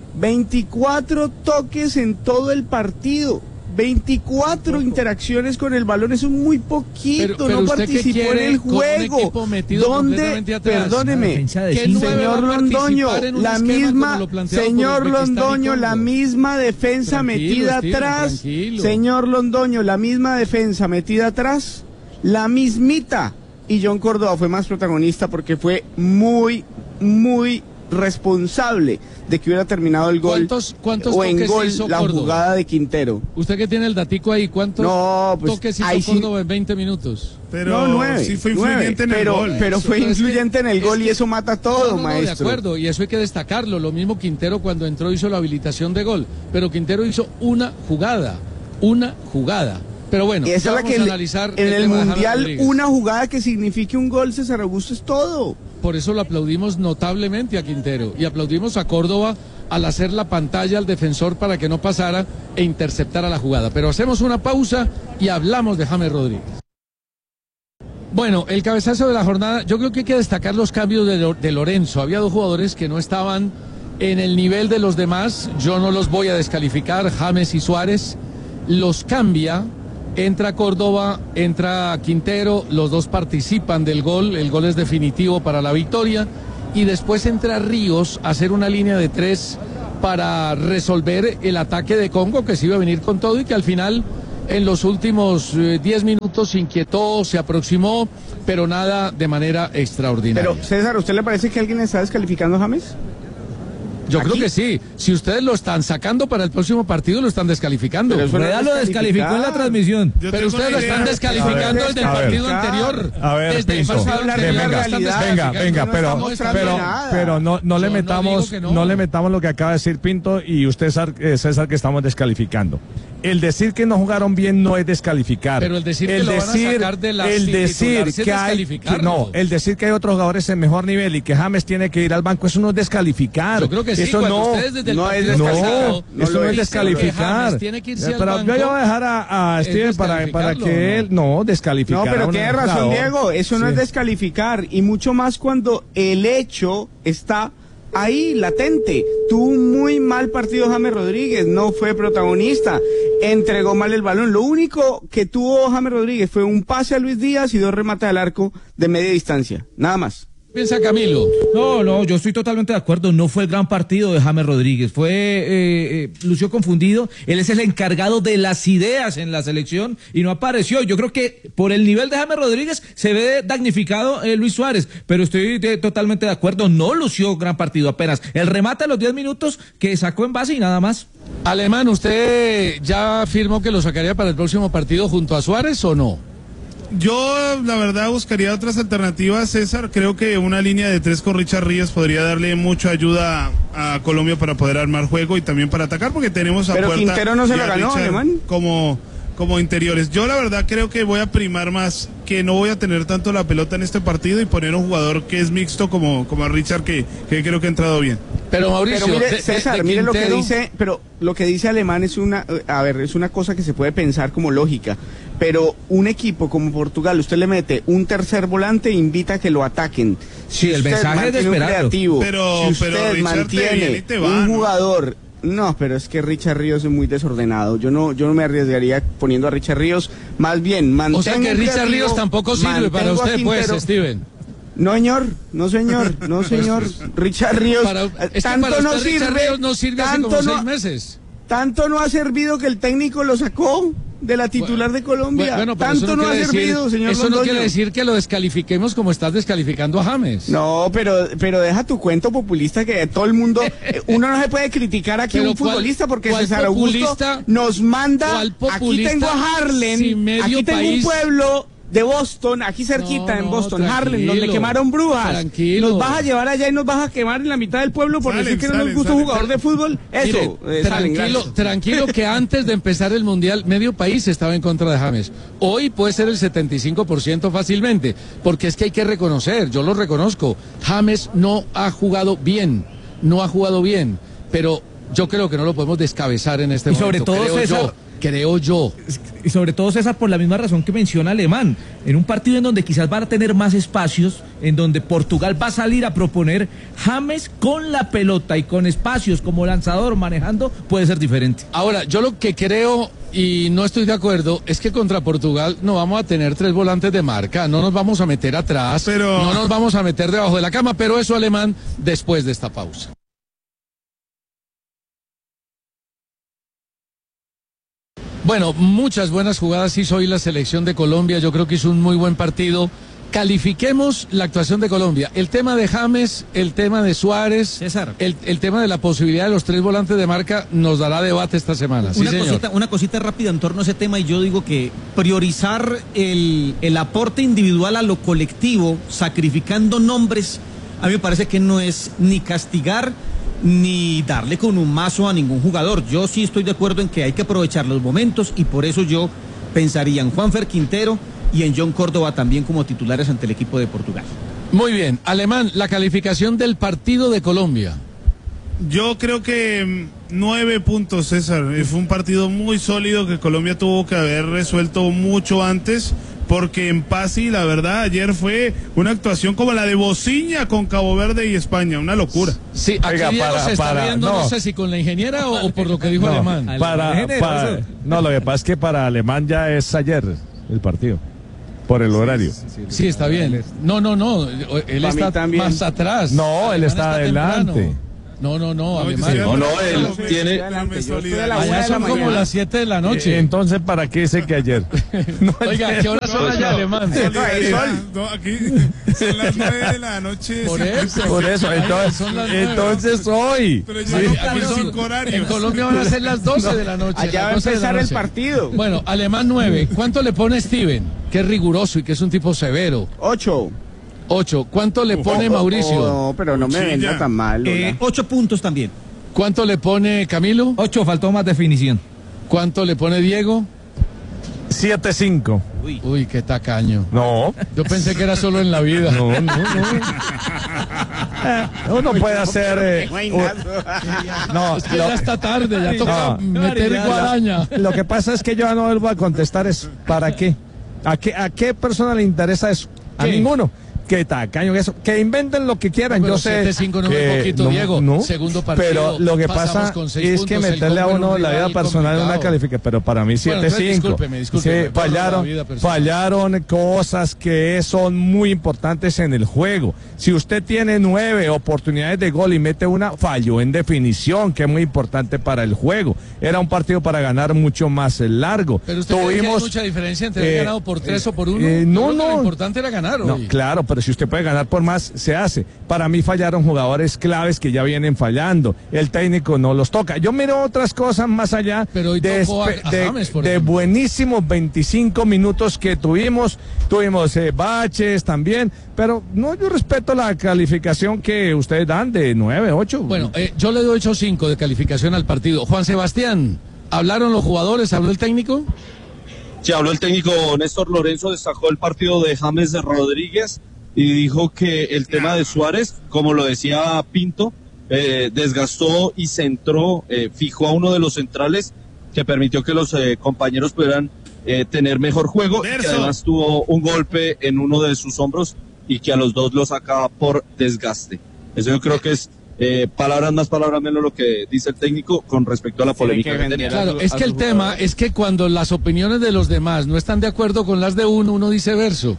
veinticuatro toques en todo el partido. veinticuatro interacciones con el balón, eso es muy poquito, Pero- pero no usted qué participó en quiere el con un juego. equipo metido ¿Dónde? completamente atrás? Una Perdóneme, defensa de ¿Qué cinco. nueve señor va a Londoño, participar en un la esquema misma, como lo planteado por señor Uzbekistán y Londoño, la Congo? misma defensa Tranquilo, metida Steven, atrás, tranquilo. señor Londoño, la misma defensa metida atrás, la mismita. Y John Córdoba fue más protagonista porque fue muy, muy responsable de que hubiera terminado el gol ¿Cuántos- cuántos o en toques gol hizo la Córdoba? jugada de Quintero. Usted que tiene el datico ahí, ¿cuántos No, pues, toques ahí hizo sí- Córdoba en veinte minutos? Pero no, nueve. sí fue nueve, influyente en pero, el gol. Pero fue Eso es que- influyente en el es gol y que- eso mata todo, No, no, no, de maestro. acuerdo, y eso hay que destacarlo. Lo mismo Quintero cuando entró hizo la habilitación de gol, pero Quintero hizo una jugada, una jugada. Pero bueno, Y esa ya es la vamos que a le- analizar en el tema de James mundial Rodríguez. una jugada que signifique un gol, César Augusto, es todo. Por eso lo aplaudimos notablemente a Quintero y aplaudimos a Córdoba al hacer la pantalla al defensor para que no pasara e interceptara la jugada. Pero hacemos una pausa y hablamos de James Rodríguez. Bueno, el cabezazo de la jornada, yo creo que hay que destacar los cambios de, Lo- de Lorenzo. Había dos jugadores que no estaban en el nivel de los demás. Yo no los voy a descalificar, James y Suárez. Los cambia, entra Córdoba, entra Quintero, los dos participan del gol, el gol es definitivo para la victoria. Y después entra Ríos a hacer una línea de tres para resolver el ataque de Congo, que se iba a venir con todo y que al final en los últimos diez eh, minutos se inquietó, se aproximó, pero nada de manera extraordinaria. Pero César, ¿a usted le parece que alguien está descalificando a James? Yo ¿Aquí? creo que sí. Si ustedes lo están sacando para el próximo partido, lo están descalificando. Pero eso Rueda lo descalificó en la transmisión. Yo pero ustedes lo están descalificando desde el partido anterior. A ver, desde Pinto, el partido anterior, venga, venga, venga, no pero, pero, pero no, no le Yo metamos, no, no. no. no le metamos lo que acaba de decir Pinto y usted, César, eh, César, que estamos descalificando. El decir que no jugaron bien no es descalificar. Pero el decir el que lo van a decir, sacar de la el decir titular, que hay, que no, el decir que hay otros jugadores en mejor nivel y que James tiene que ir al banco, eso no es descalificar. Yo creo que sí, eso cuando no, ustedes desde el no partido es pasado, no, eso no es descalificar. Tiene que irse Pero al yo banco, voy a dejar a, a Steven para, para que ¿no? él no descalificar. No, pero tiene razón, jugador. Diego, eso no Sí. es descalificar, y mucho más cuando el hecho está ahí, latente. Tuvo un muy mal partido James Rodríguez, no fue protagonista, entregó mal el balón. Lo único que tuvo James Rodríguez fue un pase a Luis Díaz y dos remates al arco de media distancia, nada más. Piensa Camilo. No, no, yo estoy totalmente de acuerdo. No fue el gran partido de James Rodríguez. Fue, eh, eh, lució confundido. Él es el encargado de las ideas en la selección y no apareció. Yo creo que por el nivel de James Rodríguez se ve damnificado eh, Luis Suárez, pero estoy de, totalmente de acuerdo. No lució gran partido apenas. El remate a los diez minutos que sacó en base y nada más. Alemán, ¿usted ya afirmó que lo sacaría para el próximo partido junto a Suárez o no? Yo, la verdad, buscaría otras alternativas, César. Creo que una línea de tres con Richard Ríos podría darle mucha ayuda a, a Colombia para poder armar juego y también para atacar, porque tenemos a Pero Puerta Quintero no se y lo a ganó, Richard Alemán. como, como interiores. Yo, la verdad, creo que voy a primar más, que no voy a tener tanto la pelota en este partido y poner un jugador que es mixto como, como a Richard, que, que creo que ha entrado bien. Pero Mauricio, pero mire, de, César, de, de mire lo que Quintero... dice, pero lo que dice Alemán es una, a ver, es una cosa que se puede pensar como lógica, pero un equipo como Portugal, usted le mete un tercer volante e invita a que lo ataquen. Si Sí, el usted mensaje es de mantiene un esperarlo. creativo, Pero- si usted pero Richard te viene mantiene y te va, un ¿no? jugador, no, pero es que Richard Ríos es muy desordenado. Yo no, yo no me arriesgaría poniendo a Richard Ríos. Más bien, mantengo O sea que un Richard creativo, Ríos tampoco sirve para mantengo a usted, pues, Quintero. Steven. No, señor, no, señor, no, señor. Richard Ríos, Para- eh, es que tanto para no usted Richard sirve, Ríos no sirve hace tanto como no, seis meses. tanto no ha servido que el técnico lo sacó de la titular de Colombia. Bueno, pero eso tanto no no ha quiere servido, decir, señor Eso no Londoño. quiere decir que lo descalifiquemos como estás descalificando a James. No, pero, pero deja tu cuento populista que todo el mundo, eh, uno no se puede criticar aquí a Pero un ¿cuál- futbolista porque cuál César Augusto populista- nos manda, cuál aquí populista tengo a Harlem, si medio aquí tengo país- un pueblo de Boston, aquí cerquita No, en no, Boston, Harlem, donde tranquilo, quemaron brujas. tranquilo. Nos vas a llevar allá y nos vas a quemar en la mitad del pueblo por Salen, decir que no nos salen, gusta un salen. jugador de fútbol. Eso, Mire, eh, salen, tranquilo, gracias. tranquilo que antes de empezar el Mundial, medio país estaba en contra de James. Hoy puede ser el setenta y cinco por ciento fácilmente, porque es que hay que reconocer, yo lo reconozco, James no ha jugado bien, no ha jugado bien, pero yo creo que no lo podemos descabezar en este Y momento. sobre todo, creo César, yo, creo yo. Y sobre todo, César, por la misma razón que menciona Alemán, en un partido en donde quizás van a tener más espacios, en donde Portugal va a salir a proponer, James con la pelota y con espacios como lanzador manejando puede ser diferente. Ahora, yo lo que creo y no estoy de acuerdo es que contra Portugal no vamos a tener tres volantes de marca, no nos vamos a meter atrás, Pero- no nos vamos a meter debajo de la cama, pero eso Alemán después de esta pausa. Bueno, muchas buenas jugadas hizo hoy la selección de Colombia, yo creo que hizo un muy buen partido. Califiquemos la actuación de Colombia. El tema de James, el tema de Suárez, César. El, el tema de la posibilidad de los tres volantes de marca nos dará debate esta semana. Sí, Una señor. cosita, una cosita rápida en torno a ese tema, y yo digo que priorizar el, el aporte individual a lo colectivo, sacrificando nombres, a mí me parece que no es ni castigar ni darle con un mazo a ningún jugador. Yo sí estoy de acuerdo en que hay que aprovechar los momentos, y por eso yo pensaría en Juanfer Quintero y en John Córdoba también como titulares ante el equipo de Portugal. Muy bien, Alemán, la calificación del partido de Colombia. Yo creo que mm, nueve puntos, César. Eh, Fue un partido muy sólido que Colombia tuvo que haber resuelto mucho antes, porque en Pasi, la verdad, ayer fue una actuación como la de Bociña con Cabo Verde y España, una locura. Sí, aquí Oiga, Diego para- se está para- viendo, no. no. sé si con la ingeniera o, o por lo que dijo No, Alemán. para, para- no, lo que pasa es que para Alemán ya es ayer el partido, por el horario. Sí, está bien. No, no, no, él Pa' mí está también. más atrás. No, él Alemán está temprano. adelante. No, no, no, No, Alemán. yo No, estoy no, adelante, él yo tiene- estoy adelante, yo estoy de la adelante. una Allá de la son como mañana. las siete de la noche. Eh, entonces, ¿para qué dice que ayer? No, Oiga, ¿qué hora son allá, Alemán? No, aquí son las nueve de la noche. Por sí. eso. Por eso, Ay, entonces, son las nueve. entonces hoy. Pero Sí, ya no aquí ponen son- cinco horarios. En Colombia van a ser las doce de la noche. Allá las va a doce de la empezar el noche. partido. Bueno, Alemán nueve. ¿Cuánto le pone Steven? Que es riguroso y que es un tipo severo. Ocho. ocho. ¿Cuánto le pone Oh, Mauricio? No, pero no me Cuchilla. venda tan mal. Eh, Lola. ocho puntos también. ¿Cuánto le pone Camilo? Ocho, faltó más definición. ¿Cuánto le pone Diego? siete cinco. Uy, qué tacaño. No. Yo pensé que era solo en la vida. No, no, no. Uno puede hacer. eh, un- no, Es que lo- ya está tarde, ya toca No. meter guadaña. Lo que pasa es que yo no vuelvo a contestar es ¿para qué? ¿A qué, a qué persona le interesa eso? A ¿Qué? ninguno. Que tacaño que eso. Que inventen lo que quieran. No, pero yo sé. siete cinco no es que- poquito, no, Diego. no, Segundo partido, Pero lo que pasamos pasa con seis es que puntos, el meterle a Congo en uno un la vida rival personal en una complicado. calificación. Pero para mí siete entonces cinco. discúlpeme, discúlpeme, Sí, por la fallaron, vida personal. fallaron cosas que son muy importantes en el juego. Si usted tiene nueve oportunidades de gol y mete una, falló en definición, que es muy importante para el juego. Era un partido para ganar mucho más largo. Pero usted cree que hay Tuvimos mucha diferencia entre haber eh, ganado por tres eh, o por uno. eh, Yo no, creo que no. Lo importante era ganar No, hoy. claro, pero si usted puede ganar por más, se hace. Para mí fallaron jugadores claves que ya vienen fallando. El técnico no los toca. Yo miro otras cosas más allá Pero hoy de, tocó a- espe- a de- James, por de ejemplo. buenísimos veinticinco minutos que tuvimos. Tuvimos eh, baches también, pero no, yo respeto la calificación que ustedes dan de nueve, ocho. Bueno, eh, yo le doy ocho cinco de calificación al partido. Juan Sebastián, ¿hablaron los jugadores? ¿Habló el técnico? Sí, habló el técnico Néstor Lorenzo, destacó el partido de James de Rodríguez y dijo que el tema de Suárez, como lo decía Pinto, eh, desgastó y centró, eh, fijó a uno de los centrales que permitió que los eh, compañeros pudieran eh, tener mejor juego y que Verso. además tuvo un golpe en uno de sus hombros y que a los dos los sacaba por desgaste. Eso yo creo que es eh, palabras más, palabras menos lo que dice el técnico con respecto a la polémica que tenía. Claro, es que el tema es que cuando las opiniones de los demás no están de acuerdo con las de uno, uno dice verso.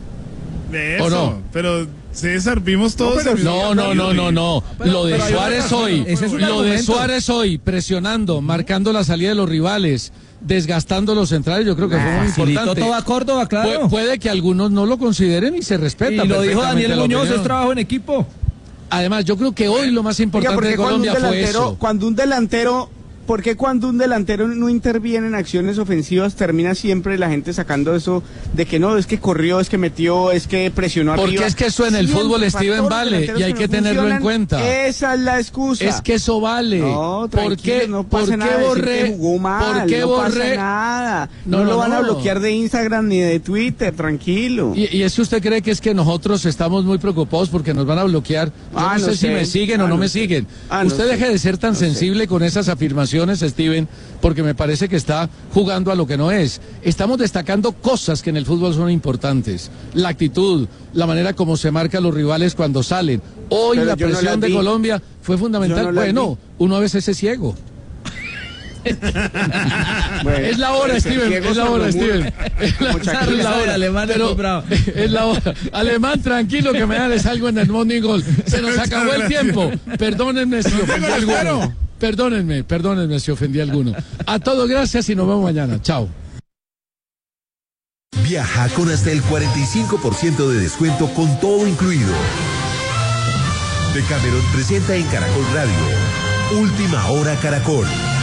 De eso. ¿O no? Pero César, vimos todos. el No, mismo no, no, no, no. Pero- Lo de pero hay Suárez otra hoy, razón. Ese es un lo de argumento. Suárez hoy, presionando, marcando la salida de los rivales, desgastando los centrales, yo creo que fue muy Facilitó importante. todo a Córdoba, claro. Pu- puede que algunos no lo consideren y se respeta. Y lo dijo perfectamente Daniel la Muñoz, opinión. es trabajo en equipo. Además, yo creo que hoy lo más Oiga, importante ¿por qué de cuando un Colombia fue delantero, eso. cuando un delantero, ¿por qué cuando un delantero no interviene en acciones ofensivas termina siempre la gente sacando eso de que no, es que corrió, es que metió, es que presionó Porque arriba? es que eso en el Siempre, fútbol, para Steven, todos los vale, delanteros y hay no que tenerlo en funcionan, cuenta. Esa es la excusa. Es que eso vale. No, ¿Por qué, tranquilo, no pasa por qué nada de decir borré? que jugó mal, ¿Por qué no borré? pasa nada. No, No, no, lo van a no. bloquear de Instagram ni de Twitter, tranquilo. Y, y es que usted cree que es que nosotros estamos muy preocupados porque nos van a bloquear. Yo Ah, no, no sé si sé. me siguen o Ah, no, no me sé. siguen. Ah, no usted sé. deje de ser tan No sé. sensible con esas afirmaciones, Steven, porque me parece que está jugando a lo que no es. Estamos destacando cosas que en el fútbol son importantes. La actitud, la manera como se marcan los rivales cuando salen. Hoy Pero la yo no presión las de vi. Colombia fue fundamental. Yo no las Bueno, vi. uno a veces es ciego. Bueno, Es la hora, puede ser Steven, ciego es la hora, sordomudo. Steven. Es la, Mucha es gente. la hora. Alemán Pero es bravo. es la hora. Alemán, tranquilo, que me les algo en el Morning Goal. Se nos acabó el tiempo. Perdónenme si ofendí a alguno. Perdónenme, perdónenme si ofendí a alguno. A todos, gracias y nos vemos mañana. Chao. Viaja con hasta el cuarenta y cinco por ciento de descuento con todo incluido. Decameron presenta en Caracol Radio. Última hora Caracol.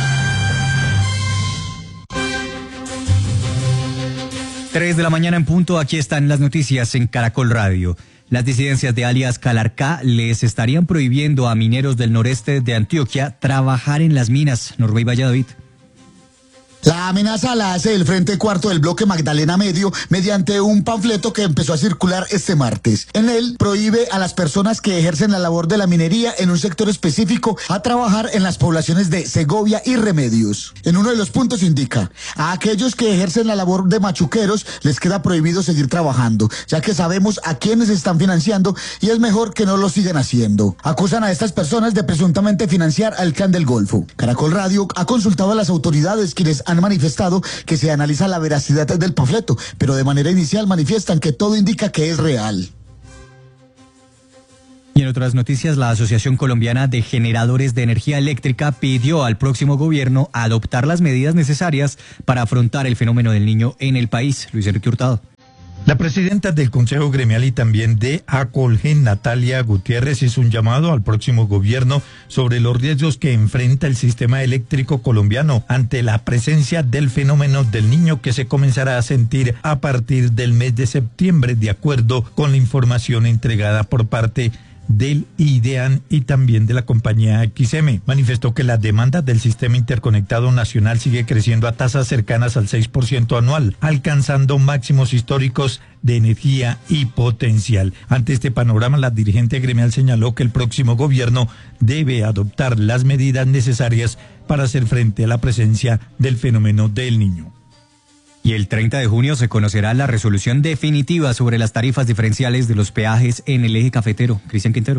Tres de la mañana en punto, aquí están las noticias en Caracol Radio. Las disidencias de alias Calarcá les estarían prohibiendo a mineros del noreste de Antioquia trabajar en las minas. Norbey Valladolid. La amenaza la hace el Frente Cuarto del Bloque Magdalena Medio mediante un panfleto que empezó a circular este martes. En él prohíbe a las personas que ejercen la labor de la minería en un sector específico a trabajar en las poblaciones de Segovia y Remedios. En uno de los puntos indica, a aquellos que ejercen la labor de machuqueros les queda prohibido seguir trabajando, ya que sabemos a quiénes están financiando y es mejor que no lo sigan haciendo. Acusan a estas personas de presuntamente financiar al Clan del Golfo. Caracol Radio ha consultado a las autoridades quienes han manifestado que se analiza la veracidad del panfleto, pero de manera inicial manifiestan que todo indica que es real. Y en otras noticias, la Asociación Colombiana de Generadores de Energía Eléctrica pidió al próximo gobierno adoptar las medidas necesarias para afrontar el fenómeno del Niño en el país. Luis Enrique Hurtado. La presidenta del Consejo Gremial y también de ACOLGEN, Natalia Gutiérrez, hizo un llamado al próximo gobierno sobre los riesgos que enfrenta el sistema eléctrico colombiano ante la presencia del fenómeno del Niño, que se comenzará a sentir a partir del mes de septiembre, de acuerdo con la información entregada por parte del IDEAN y también de la compañía X M. Manifestó que la demanda del sistema interconectado nacional sigue creciendo a tasas cercanas al seis por ciento anual, alcanzando máximos históricos de energía y potencial. Ante este panorama, la dirigente gremial señaló que el próximo gobierno debe adoptar las medidas necesarias para hacer frente a la presencia del fenómeno del Niño. Y el treinta de junio se conocerá la resolución definitiva sobre las tarifas diferenciales de los peajes en el eje cafetero. Cristian Quintero.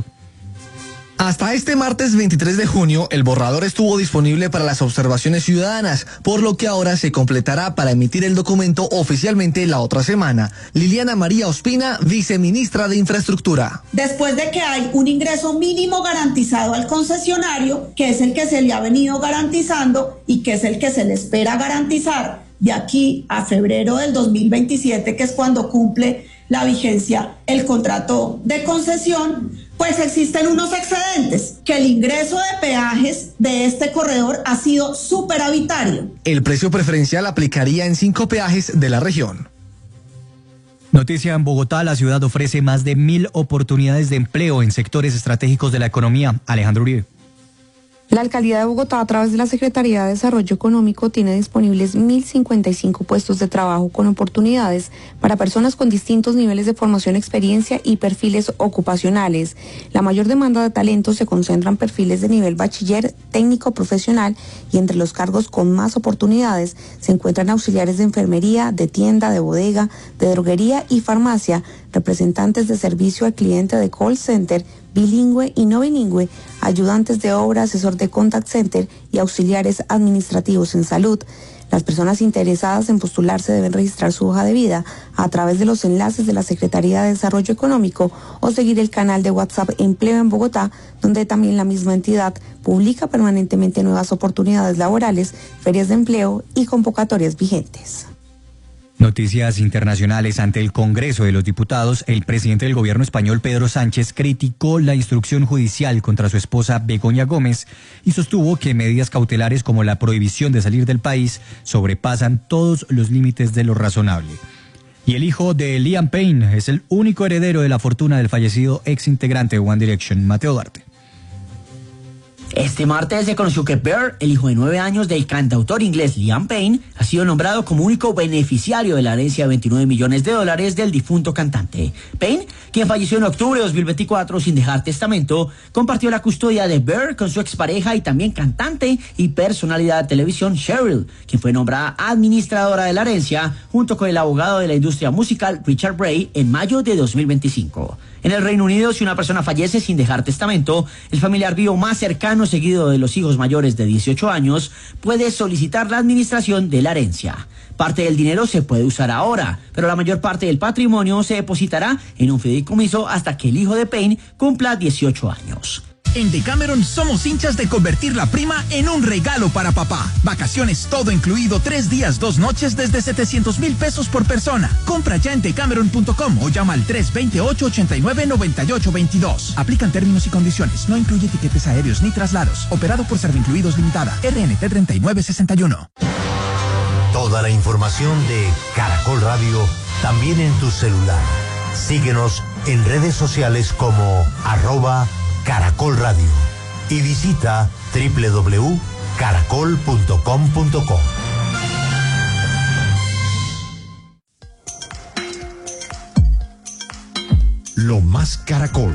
Hasta este martes veintitrés de junio, el borrador estuvo disponible para las observaciones ciudadanas, por lo que ahora se completará para emitir el documento oficialmente la otra semana. Liliana María Ospina, viceministra de Infraestructura. Después de que hay un ingreso mínimo garantizado al concesionario, que es el que se le ha venido garantizando y que es el que se le espera garantizar de aquí a febrero del dos mil veintisiete, que es cuando cumple la vigencia el contrato de concesión, pues existen unos excedentes, que el ingreso de peajes de este corredor ha sido superavitario. El precio preferencial aplicaría en cinco peajes de la región. Noticia en Bogotá, la ciudad ofrece más de mil oportunidades de empleo en sectores estratégicos de la economía. Alejandro Uribe. La Alcaldía de Bogotá, a través de la Secretaría de Desarrollo Económico, tiene disponibles mil cincuenta y cinco puestos de trabajo con oportunidades para personas con distintos niveles de formación, experiencia y perfiles ocupacionales. La mayor demanda de talentos se concentra en perfiles de nivel bachiller, técnico profesional, y entre los cargos con más oportunidades se encuentran auxiliares de enfermería, de tienda, de bodega, de droguería y farmacia, representantes de servicio al cliente de call center, bilingüe y no bilingüe, ayudantes de obra, asesor de contact center y auxiliares administrativos en salud. Las personas interesadas en postularse deben registrar su hoja de vida a través de los enlaces de la Secretaría de Desarrollo Económico o seguir el canal de WhatsApp Empleo en Bogotá, donde también la misma entidad publica permanentemente nuevas oportunidades laborales, ferias de empleo y convocatorias vigentes. Noticias internacionales. Ante el Congreso de los Diputados, el presidente del gobierno español, Pedro Sánchez, criticó la instrucción judicial contra su esposa Begoña Gómez y sostuvo que medidas cautelares como la prohibición de salir del país sobrepasan todos los límites de lo razonable. Y el hijo de Liam Payne es el único heredero de la fortuna del fallecido ex integrante de One Direction, Mateo Duarte. Este martes se conoció que Bear, el hijo de nueve años del cantautor inglés Liam Payne, ha sido nombrado como único beneficiario de la herencia de veintinueve millones de dólares del difunto cantante. Payne, quien falleció en octubre de dos mil veinticuatro sin dejar testamento, compartió la custodia de Bear con su expareja y también cantante y personalidad de televisión Cheryl, quien fue nombrada administradora de la herencia junto con el abogado de la industria musical Richard Bray en mayo de dos mil veinticinco. En el Reino Unido, si una persona fallece sin dejar testamento, el familiar vivo más cercano, seguido de los hijos mayores de dieciocho años, puede solicitar la administración de la herencia. Parte del dinero se puede usar ahora, pero la mayor parte del patrimonio se depositará en un fideicomiso hasta que el hijo de Payne cumpla dieciocho años. En Decameron somos hinchas de convertir la prima en un regalo para papá. Vacaciones todo incluido, tres días, dos noches desde setecientos mil pesos por persona. Compra ya en decameron punto com o llama al tres dos ocho, ocho nueve, nueve ocho dos dos. Aplican términos y condiciones. No incluye tiquetes aéreos ni traslados. Operado por Servincluidos Limitada. R N T treinta y nueve sesenta y uno. Toda la información de Caracol Radio también en tu celular. Síguenos en redes sociales como arroba Caracol Radio y visita doble u doble u doble u punto caracol punto com punto co. Lo más Caracol.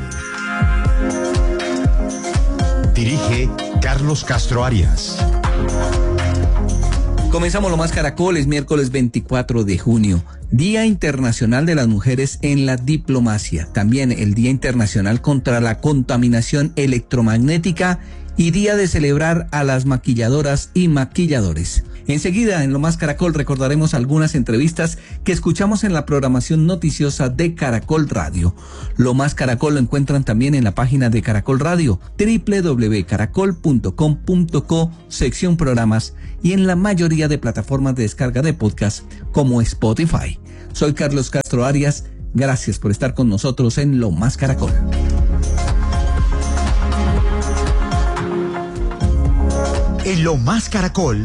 Dirige Carlos Castro Arias. Comenzamos Lo Más Caracol, es miércoles veinticuatro de junio, Día Internacional de las Mujeres en la Diplomacia. También el Día Internacional contra la Contaminación Electromagnética y día de celebrar a las maquilladoras y maquilladores. Enseguida, en Lo Más Caracol, recordaremos algunas entrevistas que escuchamos en la programación noticiosa de Caracol Radio. Lo Más Caracol lo encuentran también en la página de Caracol Radio, doble u doble u doble u punto caracol punto com punto co, sección programas, y en la mayoría de plataformas de descarga de podcast como Spotify. Soy Carlos Castro Arias. Gracias por estar con nosotros en Lo Más Caracol. En Lo Más Caracol,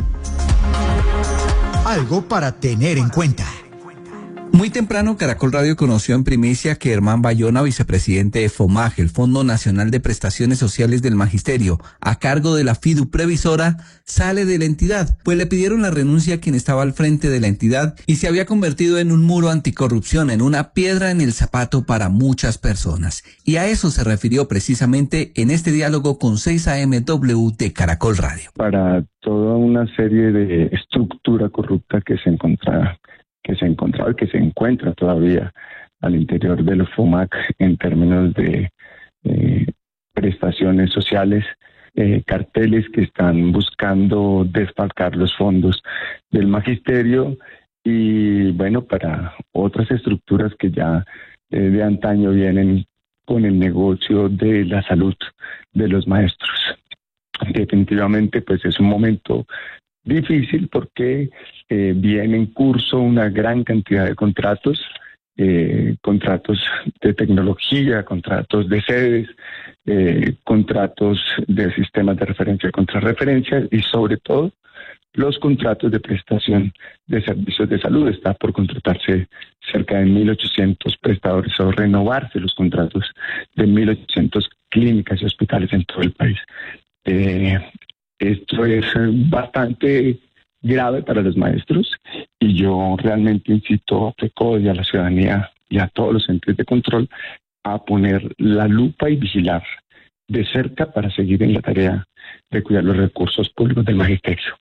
algo para tener en cuenta. Muy temprano, Caracol Radio conoció en primicia que Germán Bayona, vicepresidente de FOMAG, el Fondo Nacional de Prestaciones Sociales del Magisterio, a cargo de la FIDU Previsora, sale de la entidad, pues le pidieron la renuncia a quien estaba al frente de la entidad y se había convertido en un muro anticorrupción, en una piedra en el zapato para muchas personas. Y a eso se refirió precisamente en este diálogo con seis A M W de Caracol Radio. Para toda una serie de estructura corrupta que se encontraba que se encontraba y que se encuentra todavía al interior de los FOMAC en términos de eh, prestaciones sociales, eh, carteles que están buscando desfalcar los fondos del magisterio y bueno, para otras estructuras que ya eh, de antaño vienen con el negocio de la salud de los maestros. Definitivamente pues es un momento difícil porque eh, viene en curso una gran cantidad de contratos, eh, contratos de tecnología, contratos de sedes, eh, contratos de sistemas de referencia y contrarreferencia y sobre todo los contratos de prestación de servicios de salud. Está por contratarse cerca de mil ochocientos prestadores o renovarse los contratos de mil ochocientas clínicas y hospitales en todo el país. Eh, Esto es bastante grave para los maestros y yo realmente incito a FECODE y a la ciudadanía y a todos los entes de control a poner la lupa y vigilar de cerca para seguir en la tarea de cuidar los recursos públicos del magisterio.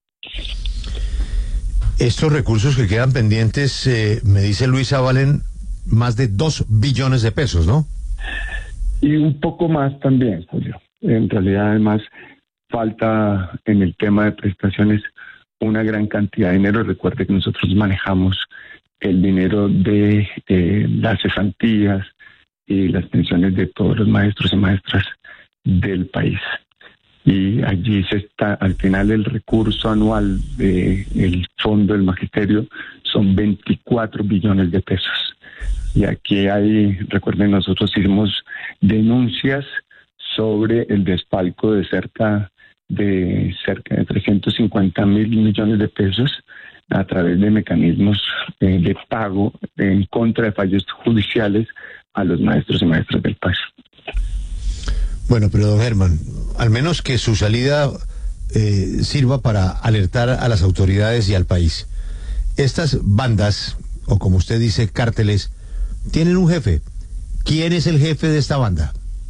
Estos recursos que quedan pendientes, eh, me dice Luisa, valen más de dos billones de pesos, ¿no? Y un poco más también, Julio. En realidad, además, falta en el tema de prestaciones una gran cantidad de dinero. Recuerde que nosotros manejamos el dinero de eh, las cesantías y las pensiones de todos los maestros y maestras del país. Y allí se está, al final el recurso anual del Fondo del Magisterio son veinticuatro billones de pesos. Y aquí hay, recuerden, nosotros hicimos denuncias sobre el desfalco de cerca de cerca de trescientos cincuenta mil millones de pesos a través de mecanismos eh, de pago en contra de fallos judiciales a los maestros y maestras del país. Bueno, pero don Germán, al menos que su salida eh, sirva para alertar a las autoridades y al país. Estas bandas, o como usted dice, cárteles, tienen un jefe. ¿Quién es el jefe de esta banda?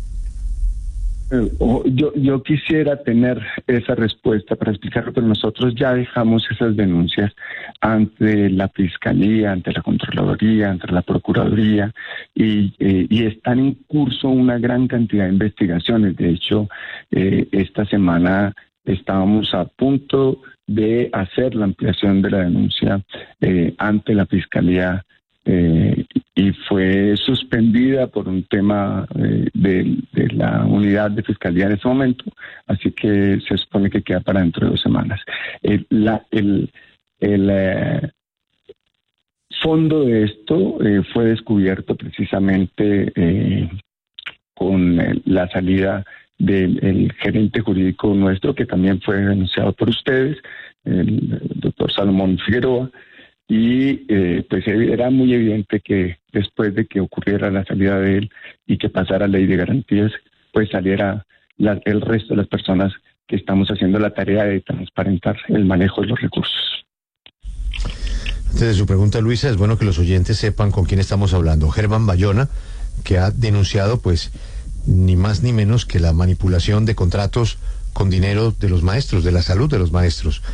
Yo, yo quisiera tener esa respuesta para explicarlo, pero nosotros ya dejamos esas denuncias ante la Fiscalía, ante la Contraloría, ante la Procuraduría, y, eh, y están en curso una gran cantidad de investigaciones. De hecho, eh, esta semana estábamos a punto de hacer la ampliación de la denuncia eh, ante la Fiscalía Eh, y fue suspendida por un tema eh, de, de la unidad de fiscalía en ese momento, así que se supone que queda para dentro de dos semanas. El, la, el, el eh, fondo de esto eh, fue descubierto precisamente eh, con eh, la salida del el gerente jurídico nuestro, que también fue denunciado por ustedes, el doctor Salomón Figueroa. Y eh, pues era muy evidente que después de que ocurriera la salida de él y que pasara ley de garantías, pues saliera la, el resto de las personas que estamos haciendo la tarea de transparentar el manejo de los recursos. Antes de su pregunta, Luisa, es bueno que los oyentes sepan con quién estamos hablando. Germán Bayona, que ha denunciado pues ni más ni menos que la manipulación de contratos con dinero de los maestros, de la salud de los maestros.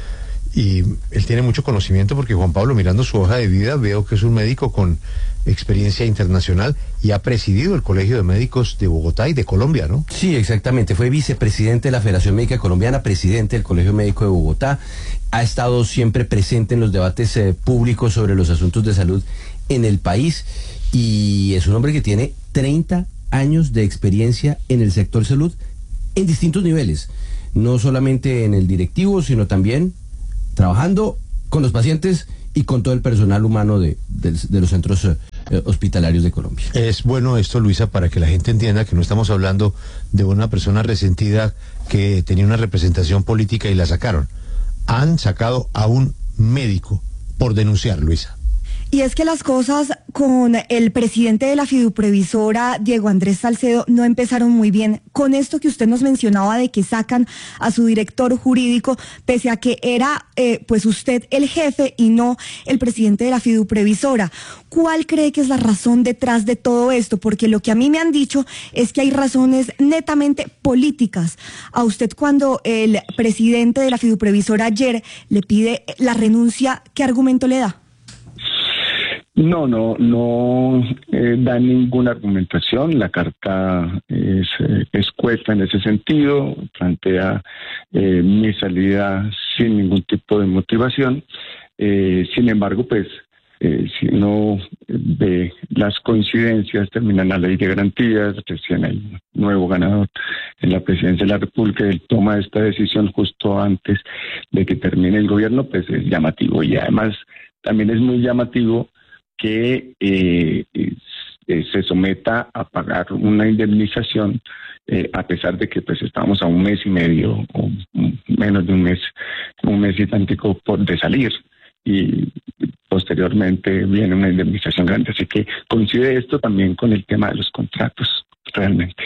y él tiene mucho conocimiento porque Juan Pablo, mirando su hoja de vida, veo que es un médico con experiencia internacional y ha presidido el Colegio de Médicos de Bogotá y de Colombia, ¿no? Sí, exactamente. Fue vicepresidente de la Federación Médica Colombiana, presidente del Colegio Médico de Bogotá. Ha estado siempre presente en los debates eh, públicos sobre los asuntos de salud en el país y es un hombre que tiene treinta años de experiencia en el sector salud en distintos niveles, no solamente en el directivo, sino también trabajando con los pacientes y con todo el personal humano de, de, de los centros eh, hospitalarios de Colombia. Es bueno esto, Luisa, para que la gente entienda que no estamos hablando de una persona resentida que tenía una representación política y la sacaron. Han sacado a un médico por denunciar, Luisa. Y es que las cosas con el presidente de la fiduprevisora, Diego Andrés Salcedo, no empezaron muy bien. Con esto que usted nos mencionaba de que sacan a su director jurídico, pese a que era eh, pues usted el jefe y no el presidente de la fiduprevisora. ¿Cuál cree que es la razón detrás de todo esto? Porque lo que a mí me han dicho es que hay razones netamente políticas. A usted, cuando el presidente de la fiduprevisora ayer le pide la renuncia, ¿qué argumento le da? No, no, no eh, da ninguna argumentación. La carta es eh, escueta en ese sentido, plantea eh, mi salida sin ningún tipo de motivación. Eh, sin embargo, pues, eh, si uno ve las coincidencias, termina la ley de garantías, recién hay un nuevo ganador en la presidencia de la República, él toma esta decisión justo antes de que termine el gobierno, pues es llamativo. Y además también es muy llamativo que eh, eh, se someta a pagar una indemnización eh, a pesar de que pues estábamos a un mes y medio o menos de un mes, un mes y tantico por de salir, y posteriormente viene una indemnización grande. Así que coincide esto también con el tema de los contratos, realmente.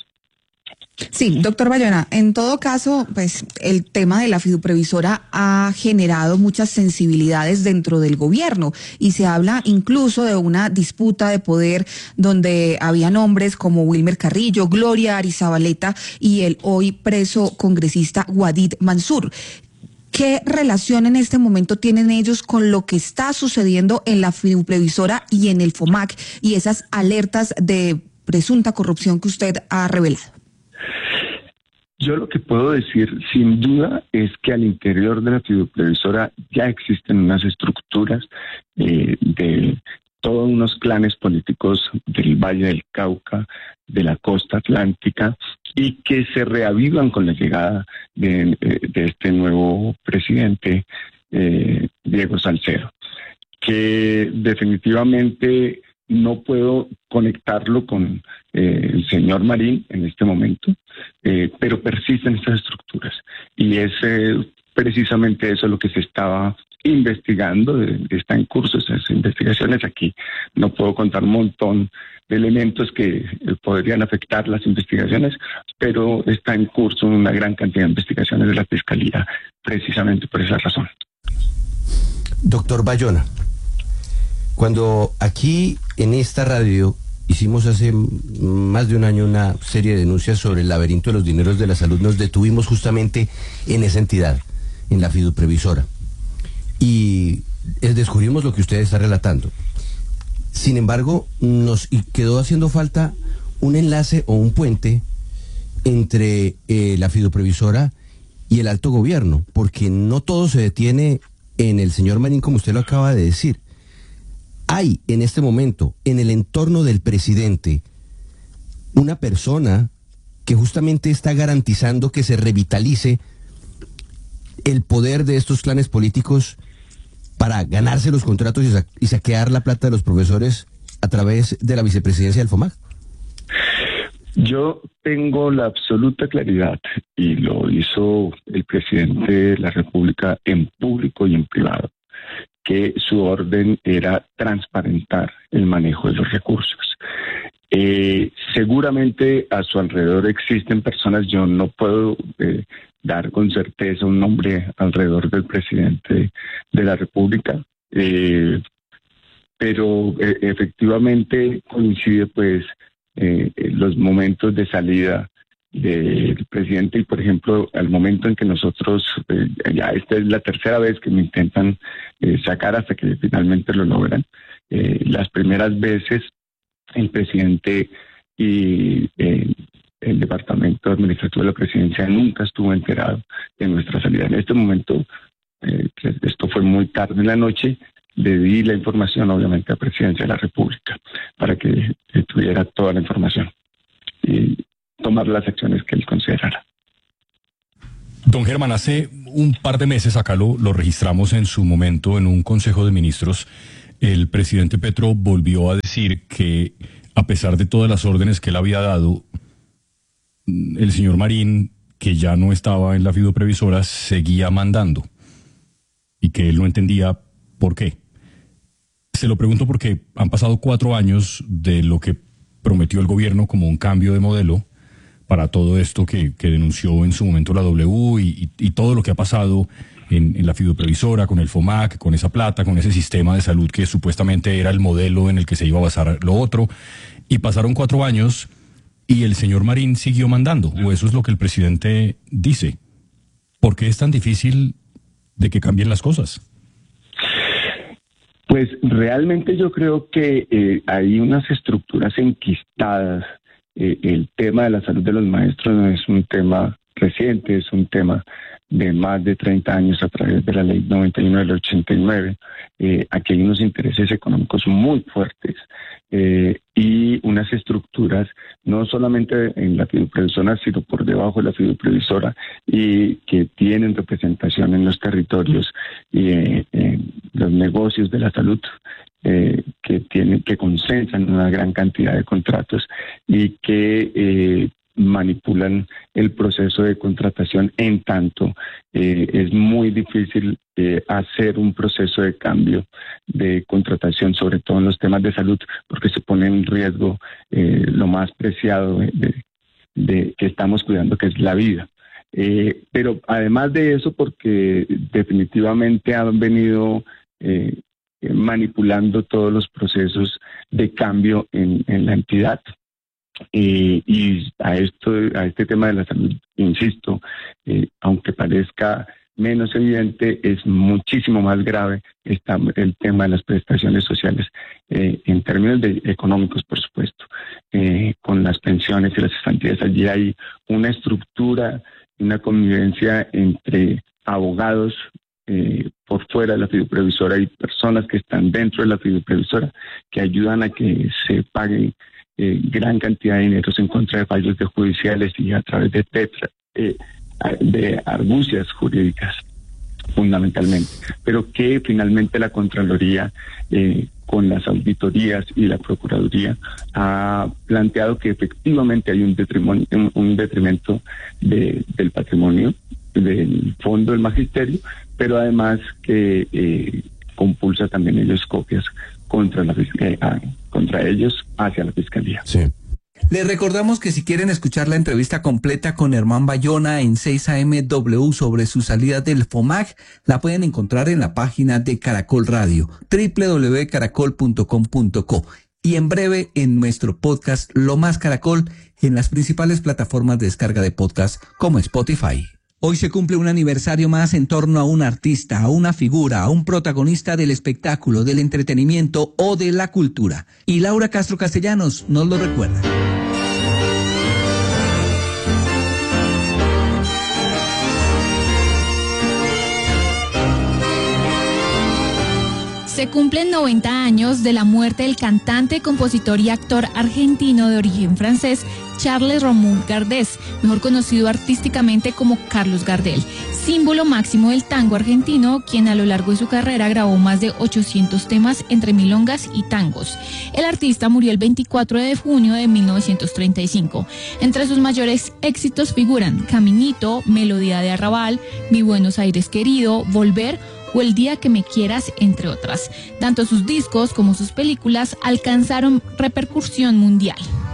Sí, doctor Bayona, en todo caso, pues el tema de la fiduprevisora ha generado muchas sensibilidades dentro del gobierno y se habla incluso de una disputa de poder donde había nombres como Wilmer Carrillo, Gloria Arizabaleta y el hoy preso congresista Wadid Mansur. ¿Qué relación en este momento tienen ellos con lo que está sucediendo en la fiduprevisora y en el FOMAC y esas alertas de presunta corrupción que usted ha revelado? Yo lo que puedo decir sin duda es que al interior de la fiduprevisora ya existen unas estructuras eh, de todos unos clanes políticos del Valle del Cauca, de la costa atlántica, y que se reavivan con la llegada de, de este nuevo presidente, eh, Diego Salcedo, que definitivamente no puedo conectarlo con eh, el señor Marín en este momento, eh, pero persisten estas estructuras. Y es eh, precisamente eso lo que se estaba investigando, eh, está en curso esas investigaciones. Aquí no puedo contar un montón de elementos que eh, podrían afectar las investigaciones, pero está en curso una gran cantidad de investigaciones de la Fiscalía, precisamente por esa razón. Doctor Bayona, cuando aquí en esta radio hicimos hace más de un año una serie de denuncias sobre el laberinto de los dineros de la salud, nos detuvimos justamente en esa entidad, en la fiduprevisora, y descubrimos lo que usted está relatando. Sin embargo, nos quedó haciendo falta un enlace o un puente entre eh, la fiduprevisora y el alto gobierno, porque no todo se detiene en el señor Marín, como usted lo acaba de decir. Hay en este momento, en el entorno del presidente, una persona que justamente está garantizando que se revitalice el poder de estos clanes políticos para ganarse los contratos y, sa y saquear la plata de los profesores a través de la vicepresidencia del FOMAC. Yo tengo la absoluta claridad, y lo hizo el presidente de la República en público y en privado, que su orden era transparentar el manejo de los recursos. Eh, seguramente a su alrededor existen personas, yo no puedo eh, dar con certeza un nombre alrededor del presidente de la República, eh, pero eh, efectivamente coincide pues eh, los momentos de salida del presidente y, por ejemplo, al momento en que nosotros, eh, ya esta es la tercera vez que me intentan eh, sacar hasta que finalmente lo logran. Eh, las primeras veces el presidente y eh, el departamento administrativo de la presidencia nunca estuvo enterado de nuestra salida. En este momento, eh, esto fue muy tarde en la noche, le di la información obviamente a la presidencia de la República para que eh, tuviera toda la información y tomar las acciones que él considerara. Don Germán, hace un par de meses acá lo, lo registramos en su momento en un Consejo de Ministros. El presidente Petro volvió a decir que a pesar de todas las órdenes que él había dado, el señor Marín, que ya no estaba en la fiduprevisora, seguía mandando y que él no entendía por qué. Se lo pregunto porque han pasado cuatro años de lo que prometió el gobierno como un cambio de modelo para todo esto que, que denunció en su momento la W y, y, y todo lo que ha pasado en, en la fiduprevisora, con el FOMAC, con esa plata, con ese sistema de salud que supuestamente era el modelo en el que se iba a basar lo otro. Y pasaron cuatro años y el señor Marín siguió mandando, o eso es lo que el presidente dice. ¿Por qué es tan difícil de que cambien las cosas? Pues realmente yo creo que eh, hay unas estructuras enquistadas. Eh, el tema de la salud de los maestros no es un tema reciente, es un tema de más de treinta años a través de la ley noventa y uno del ochenta y nueve. Eh, aquí hay unos intereses económicos muy fuertes eh, y unas estructuras no solamente en la fiduprevisora, sino por debajo de la fiduprevisora y que tienen representación en los territorios y eh, en los negocios de la salud. Eh, que tienen, que concentran una gran cantidad de contratos y que eh, manipulan el proceso de contratación, en tanto eh, es muy difícil eh, hacer un proceso de cambio de contratación, sobre todo en los temas de salud, porque se pone en riesgo eh, lo más preciado de, de, de que estamos cuidando, que es la vida. Eh, pero además de eso, porque definitivamente han venido eh, manipulando todos los procesos de cambio en, en la entidad. Eh, y a esto, a este tema de la salud, insisto, eh, aunque parezca menos evidente, es muchísimo más grave está el tema de las prestaciones sociales eh, en términos de económicos, por supuesto, eh, con las pensiones y las cesantías. Allí hay una estructura, una convivencia entre abogados Eh, por fuera de la fiduprevisora y personas que están dentro de la fiduprevisora que ayudan a que se pague eh, gran cantidad de dineros en contra de fallos de judiciales y a través de tetra, eh, de argucias jurídicas fundamentalmente, pero que finalmente la Contraloría eh, con las auditorías y la Procuraduría ha planteado que efectivamente hay un detrimento, un, un detrimento de, del patrimonio del fondo del magisterio, pero además que eh, compulsa también ellos copias contra la eh, contra ellos hacia la fiscalía. Sí. Les recordamos que si quieren escuchar la entrevista completa con Germán Bayona en seis A M W sobre su salida del FOMAC, la pueden encontrar en la página de Caracol Radio, doble u doble u doble u punto caracol punto com punto co, y en breve en nuestro podcast Lo Más Caracol en las principales plataformas de descarga de podcast como Spotify. Hoy se cumple un aniversario más en torno a un artista, a una figura, a un protagonista del espectáculo, del entretenimiento o de la cultura. Y Laura Castro Castellanos nos lo recuerda. Se cumplen noventa años de la muerte del cantante, compositor y actor argentino de origen francés, Charles Ramón Gardel, mejor conocido artísticamente como Carlos Gardel, símbolo máximo del tango argentino, quien a lo largo de su carrera grabó más de ochocientos temas entre milongas y tangos. El artista murió el veinticuatro de junio de mil novecientos treinta y cinco. Entre sus mayores éxitos figuran Caminito, Melodía de Arrabal, Mi Buenos Aires Querido, Volver o El Día que Me Quieras, entre otras. Tanto sus discos como sus películas alcanzaron repercusión mundial.